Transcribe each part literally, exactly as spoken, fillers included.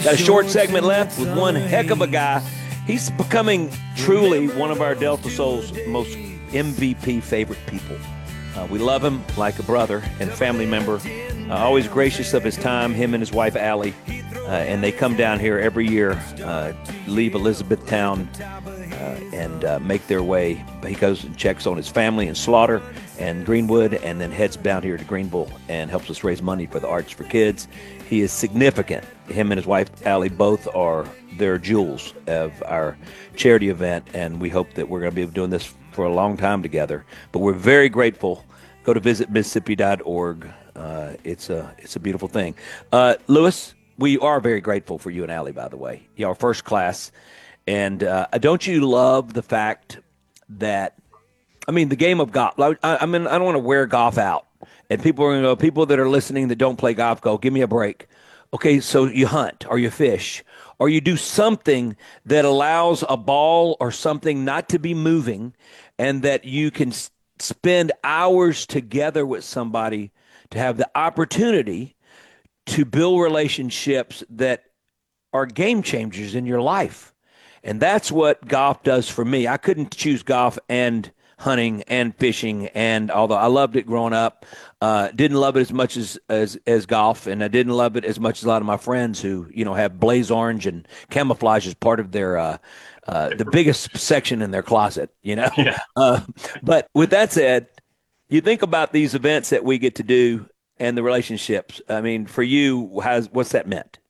Got a short segment left with one heck of a guy. He's becoming truly one of our Delta Soul's most M V P favorite people. Uh, we love him like a brother and family member. Uh, always gracious of his time, him and his wife, Allie. Uh, and they come down here every year, uh, leave Elizabethtown, uh, and uh, make their way. He goes and checks on his family in Slaughter and Greenwood, and then heads down here to Greenville and helps us raise money for the Arts for Kids. He is significant. Him and his wife, Allie, both are their jewels of our charity event, and we hope that we're going to be doing this for a long time together. But we're very grateful. Go to visit Mississippi dot org. Uh, it's a it's a beautiful thing. Uh, Lewis, we are very grateful for you and Allie, by the way. You're first class. And uh, don't you love the fact that, I mean, the game of golf, I, I mean, I don't want to wear golf out. And people are going to go, people that are listening that don't play golf go, give me a break. Okay, so you hunt or you fish or you do something that allows a ball or something not to be moving, and that you can s- spend hours together with somebody to have the opportunity to build relationships that are game changers in your life. And that's what golf does for me. I couldn't choose golf and hunting and fishing, and although I loved it growing up, uh, didn't love it as much as, as as golf, and I didn't love it as much as a lot of my friends who, you know, have blaze orange and camouflage as part of their uh, uh, the biggest section in their closet, you know. Yeah. Uh, but with that said, you think about these events that we get to do and the relationships. I mean, for you, how's what's that meant?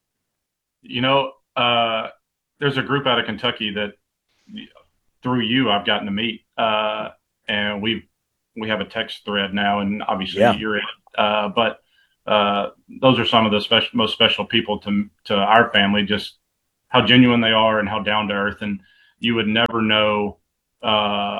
You know, uh, there's a group out of Kentucky that through you I've gotten to meet, uh, and we we have a text thread now, and obviously Yeah. you're in it. Uh, but uh, those are some of the special, most special people to to our family. Just how genuine they are and how down to earth, and you would never know, uh,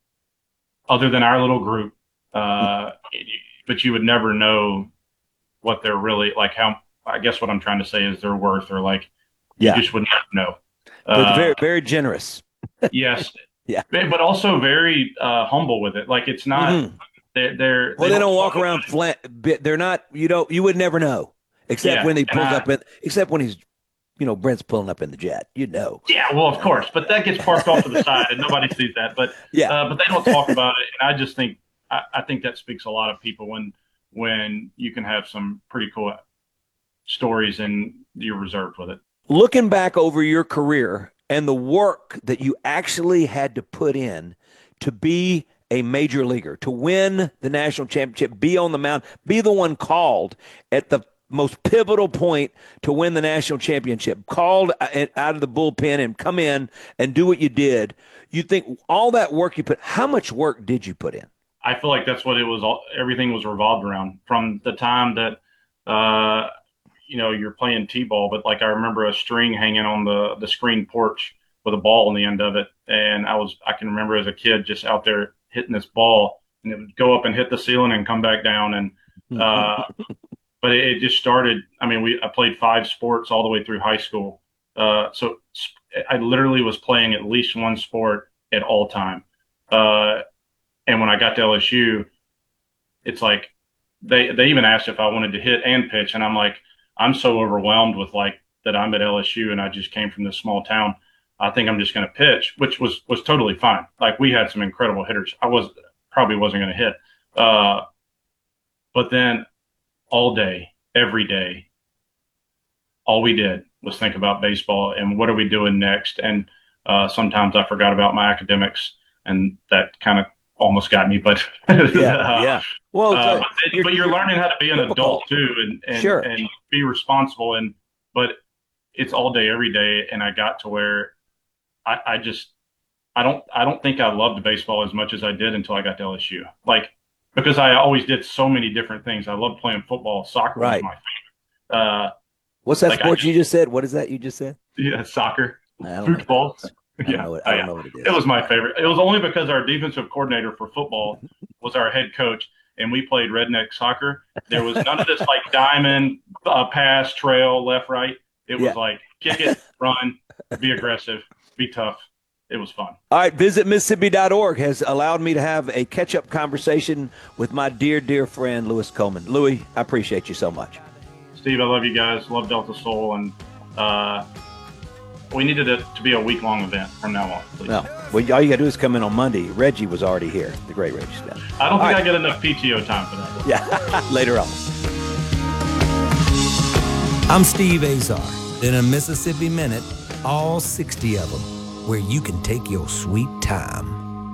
other than our little group, uh, but you would never know what they're really like. How I guess what I'm trying to say is their worth, or like you Yeah. just would never know. They're Uh, very, very generous. yes. Yeah. But also very uh, humble with it. Like it's not. Mhm. They're, they're Well, they don't walk talk around about it. flat. bit- They're not. You don't. You would never know, except Yeah, when he and pulls I- up in. Except when he's, you know, Brent's pulling up in the jet. You know. Yeah, well, of course, but that gets parked off to the side, and nobody sees that. But Yeah. uh, but they don't talk about it, and I just think I, I think that speaks a lot of people when when you can have some pretty cool stories and you're reserved with it. Looking back over your career and the work that you actually had to put in to be a major leaguer, to win the national championship, be on the mound, be the one called at the most pivotal point to win the national championship, called out of the bullpen and come in and do what you did. You think all that work you put, how much work did you put in? I feel like that's what it was. All, everything was revolved around from the time that, uh, you know, you're playing t-ball, but like I remember a string hanging on the, the screen porch with a ball on the end of it. And I was, I can remember as a kid just out there hitting this ball, and it would go up and hit the ceiling and come back down. And, uh, but it, it just started. I mean, we, I played five sports all the way through high school. Uh, so I literally was playing at least one sport at all time. Uh, and when I got to L S U, it's like, they, they even asked if I wanted to hit and pitch. And I'm like, I'm so overwhelmed with like that I'm at L S U and I just came from this small town. I think I'm just going to pitch, which was, was totally fine. Like we had some incredible hitters. I was probably wasn't going to hit. Uh, but then all day, every day, all we did was think about baseball and what are we doing next. And uh, sometimes I forgot about my academics, and that kind of almost got me, but Yeah, uh, yeah. Well, uh, so but, you're- but you're you're learning how to be an typical. adult too, and and, Sure. and be responsible. And but it's all day, every day, and I got to where I, I just I don't I don't think I loved baseball as much as I did until I got to L S U. Like because I always did so many different things. I loved playing football. Soccer Right. was my favorite. Uh, What's that like I sport just- you just said? What is that you just said? yeah, soccer, I don't know. football. I don't Yeah, know what, I yeah. don't know what it is. It was my favorite. It was only because our defensive coordinator for football was our head coach, and we played redneck soccer. There was none of this like diamond, uh, pass, trail, left, right. It was Yeah. like kick it, run, be aggressive, be tough. It was fun. All right, visit Mississippi dot org has allowed me to have a catch-up conversation with my dear, dear friend, Louis Coleman. Louis, I appreciate you so much. Steve, I love you guys. Love Delta Soul, and uh, we needed it to be a week-long event from now on. Please. No. Well, all you got to do is come in on Monday. Reggie was already here, the great Reggie Stanton. I don't All think right. I get enough P T O time for that. Yeah, later on. I'm Steve Azar. In a Mississippi Minute, all sixty of them, where you can take your sweet time.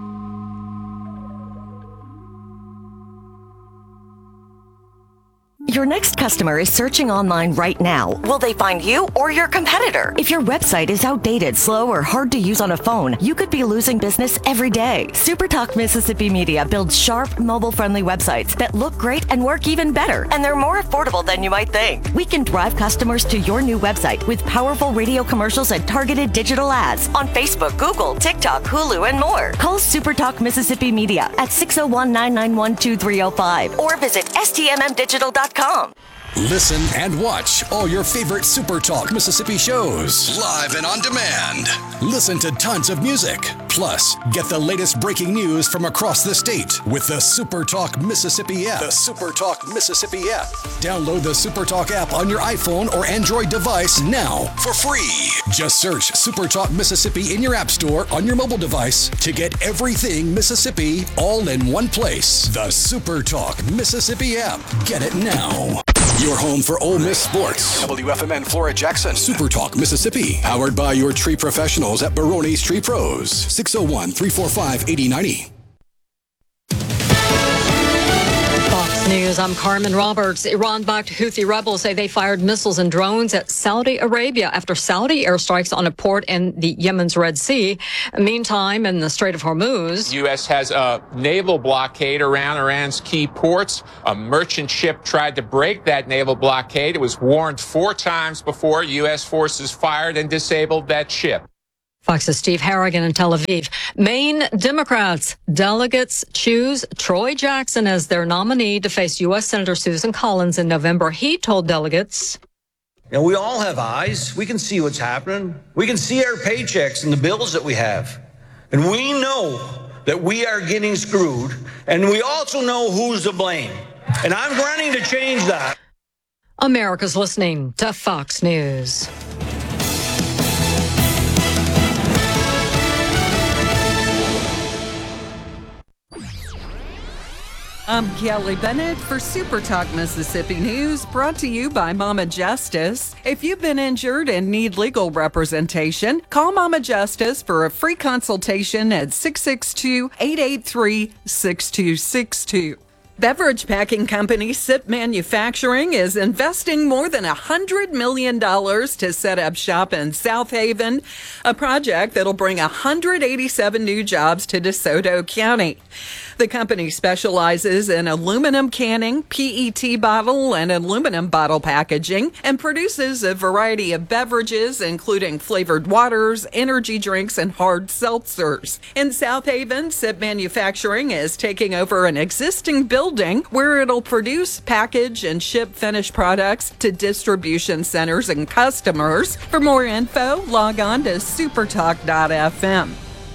Your next customer is searching online right now. Will they find you or your competitor? If your website is outdated, slow, or hard to use on a phone, you could be losing business every day. SuperTalk Mississippi Media builds sharp, mobile-friendly websites that look great and work even better, and they're more affordable than you might think. We can drive customers to your new website with powerful radio commercials and targeted digital ads on Facebook, Google, TikTok, Hulu, and more. Call SuperTalk Mississippi Media at six oh one, nine nine one, two three oh five or visit S T M M digital dot com. Listen and watch all your favorite Super Talk Mississippi shows live and on demand. Listen to tons of music. Plus, get the latest breaking news from across the state with the Super Talk Mississippi app. The Super Talk Mississippi app. Download the Super Talk app on your iPhone or Android device now for free. Just search Super Talk Mississippi in your app store on your mobile device to get everything Mississippi all in one place. The Super Talk Mississippi app. Get it now. Your home for Ole Miss sports. W F M N Flora Jackson. Super Talk Mississippi. Powered by your tree professionals at Barone's Tree Pros. six oh one, three four five, eight oh nine oh. Fox News, I'm Carmen Roberts. Iran-backed Houthi rebels say they fired missiles and drones at Saudi Arabia after Saudi airstrikes on a port in the Yemen's Red Sea. Meantime, in the Strait of Hormuz, U S has a naval blockade around Iran's key ports. A merchant ship tried to break that naval blockade. It was warned four times before U S forces fired and disabled that ship. Fox's Steve Harrigan in Tel Aviv. Maine Democrats delegates choose Troy Jackson as their nominee to face U S Senator Susan Collins in November. He told delegates, "And we all have eyes. We can see what's happening. We can see our paychecks and the bills that we have. And we know that we are getting screwed. And we also know who's to blame. And I'm running to change that." America's listening to Fox News. I'm Kelly Bennett for Super Talk Mississippi News, brought to you by Mama Justice. If you've been injured and need legal representation, call Mama Justice for a free consultation at six six two, eight eight three, six two six two. Beverage packing company Sip Manufacturing is investing more than one hundred million dollars to set up shop in South Haven, a project that'll bring one hundred eighty-seven new jobs to DeSoto County. The company specializes in aluminum canning, P E T bottle, and aluminum bottle packaging, and produces a variety of beverages, including flavored waters, energy drinks, and hard seltzers. In South Haven, Sip Manufacturing is taking over an existing building where it'll produce, package, and ship finished products to distribution centers and customers. For more info, log on to supertalk dot f m.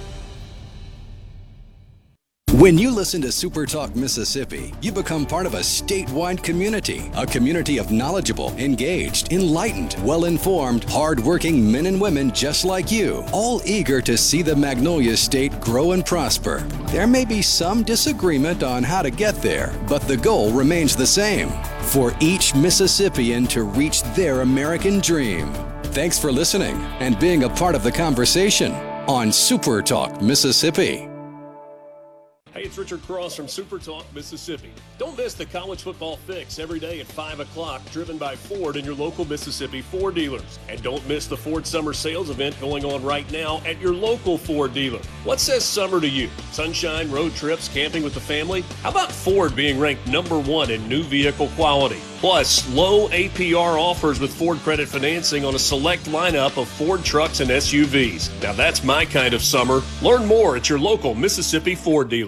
When you listen to Super Talk Mississippi, you become part of a statewide community, a community of knowledgeable, engaged, enlightened, well-informed, hard-working men and women just like you, all eager to see the Magnolia State grow and prosper. There may be some disagreement on how to get there, but the goal remains the same, for each Mississippian to reach their American dream. Thanks for listening and being a part of the conversation on Super Talk Mississippi. Hey, it's Richard Cross from Super Talk Mississippi. Don't miss the college football fix every day at five o'clock, driven by Ford and your local Mississippi Ford dealers. And don't miss the Ford Summer Sales event going on right now at your local Ford dealer. What says summer to you? Sunshine, road trips, camping with the family? How about Ford being ranked number one in new vehicle quality? Plus, low A P R offers with Ford credit financing on a select lineup of Ford trucks and S U Vs. Now that's my kind of summer. Learn more at your local Mississippi Ford dealer.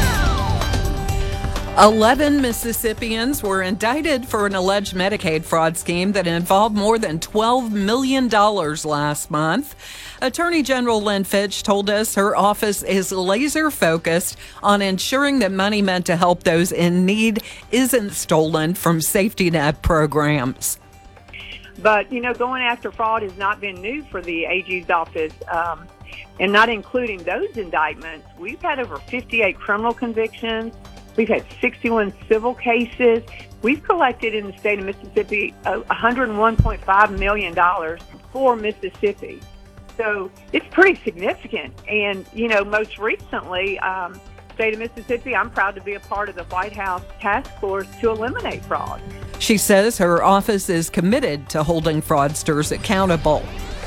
Eleven Mississippians were indicted for an alleged Medicaid fraud scheme that involved more than twelve million dollars last month. Attorney General Lynn Fitch told us her office is laser focused on ensuring that money meant to help those in need isn't stolen from safety net programs. But, you know, going after fraud has not been new for the A G's office. Um, and not including those indictments, we've had over fifty-eight criminal convictions. We've had sixty-one civil cases. We've collected in the state of Mississippi uh, one hundred one point five million dollars for Mississippi. So it's pretty significant. And, you know, most recently, um, state of Mississippi, I'm proud to be a part of the White House task force to eliminate fraud. She says her office is committed to holding fraudsters accountable.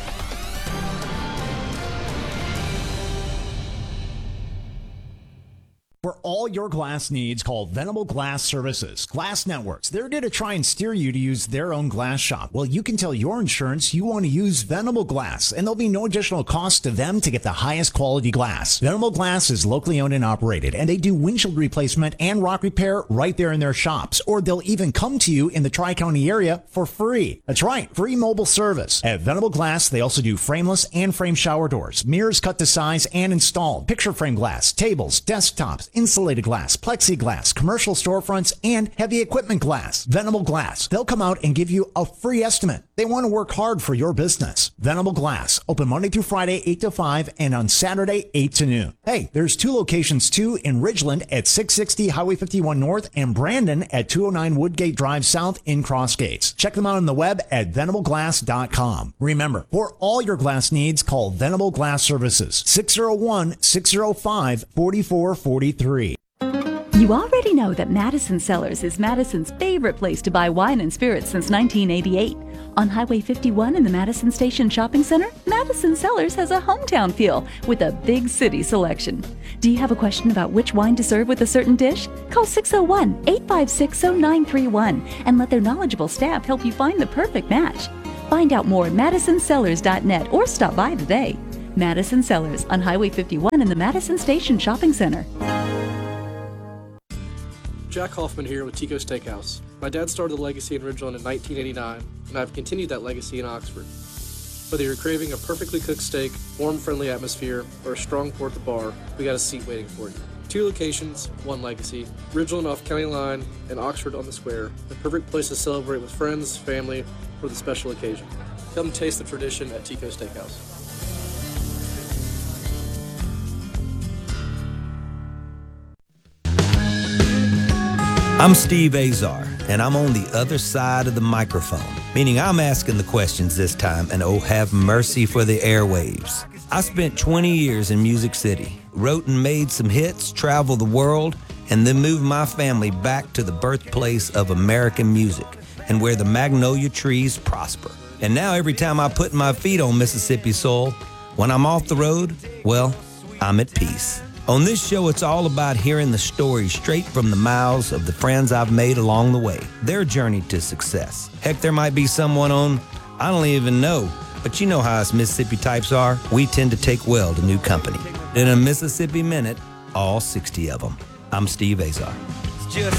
For all your glass needs, call Venable Glass Services. Glass Networks, they're going to try and steer you to use their own glass shop. Well, you can tell your insurance you want to use Venable Glass, and there'll be no additional cost to them to get the highest quality glass. Venable Glass is locally owned and operated, and they do windshield replacement and rock repair right there in their shops, or they'll even come to you in the Tri-County area for free. That's right, free mobile service. At Venable Glass, they also do frameless and frame shower doors, mirrors cut to size and installed, picture frame glass, tables, desktops, insulated glass, plexiglass, commercial storefronts, and heavy equipment glass. Venable Glass. They'll come out and give you a free estimate. They want to work hard for your business. Venable Glass. Open Monday through Friday, eight to five, and on Saturday, eight to noon. Hey, there's two locations too in Ridgeland at six sixty Highway fifty-one North and Brandon at two oh nine Woodgate Drive South in Cross Gates. Check them out on the web at venable glass dot com. Remember, for all your glass needs, call Venable Glass Services. six oh one, six oh five, four four four three. You already know that Madison Cellars is Madison's favorite place to buy wine and spirits since nineteen eighty-eight. On Highway fifty-one in the Madison Station Shopping Center, Madison Cellars has a hometown feel with a big city selection. Do you have a question about which wine to serve with a certain dish? Call six oh one, eight five six, oh nine three one and let their knowledgeable staff help you find the perfect match. Find out more at madison cellars dot net or stop by today. Madison Cellars on Highway fifty-one in the Madison Station Shopping Center. Jack Hoffman here with Tico Steakhouse. My dad started the legacy in Ridgeland in nineteen eighty-nine, and I've continued that legacy in Oxford. Whether you're craving a perfectly cooked steak, warm, friendly atmosphere, or a strong pour at the bar, we got a seat waiting for you. Two locations, one legacy. Ridgeland off County Line and Oxford on the Square. The perfect place to celebrate with friends, family, or the special occasion. Come taste the tradition at Tico Steakhouse. I'm Steve Azar, and I'm on the other side of the microphone, meaning I'm asking the questions this time, and oh, have mercy for the airwaves. I spent twenty years in Music City, wrote and made some hits, traveled the world, and then moved my family back to the birthplace of American music and where the magnolia trees prosper. And now every time I put my feet on Mississippi soil, when I'm off the road, well, I'm at peace. On this show, it's all about hearing the stories straight from the mouths of the friends I've made along the way, their journey to success. Heck, there might be someone on, I don't even know, but you know how us Mississippi types are. We tend to take well to new company. In a Mississippi Minute, all sixty of them. I'm Steve Azar. It's just